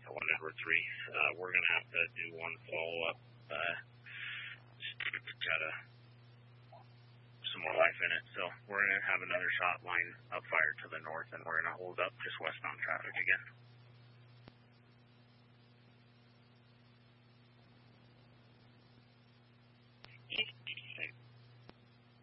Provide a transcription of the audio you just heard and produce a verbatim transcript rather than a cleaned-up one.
one Edward three. Uh, we're going to have to do one follow-up. Uh, got a, some more life in it. So we're going to have another shot line up fire to the north, and we're going to hold up just westbound traffic again.